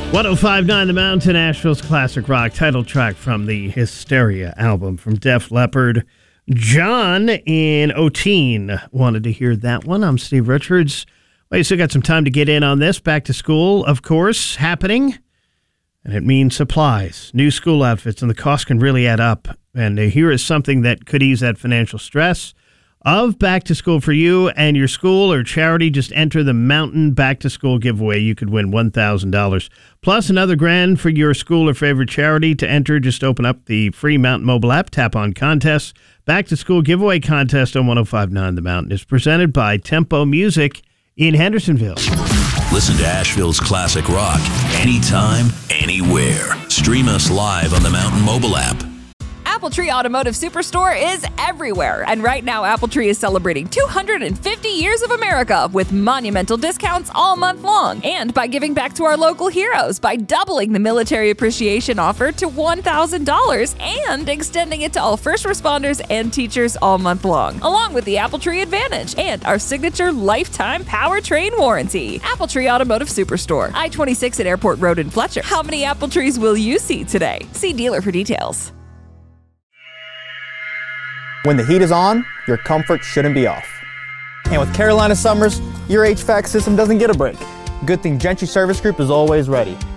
105.9 The Mountain, Nashville's classic rock title track from the Hysteria album from Def Leppard. John in Otine wanted to hear that one. I'm Steve Richards. Well, you still got some time to get in on this. Back to school, of course, happening. And it means supplies, new school outfits, and the cost can really add up. And here is something that could ease that financial stress of back to school for you and your school or charity. Just enter the Mountain Back to School giveaway. You could win $1,000 plus another grand for your school or favorite charity. To enter, just open up the free Mountain mobile app, tap on contests. Back to School giveaway contest on 105.9 The Mountain is presented by Tempo Music in Hendersonville. Listen to Asheville's classic rock anytime, anywhere. Stream us live on the Mountain mobile app. Appletree Automotive Superstore is everywhere, and right now Appletree is celebrating 250 years of America with monumental discounts all month long, and by giving back to our local heroes by doubling the military appreciation offer to $1,000 and extending it to all first responders and teachers all month long, along with the Appletree Advantage and our signature lifetime powertrain warranty. Appletree Automotive Superstore, I-26 at Airport Road in Fletcher. How many apple trees will you see today? See dealer for details. When the heat is on, your comfort shouldn't be off. And with Carolina Summers, your HVAC system doesn't get a break. Good thing Gentry Service Group is always ready.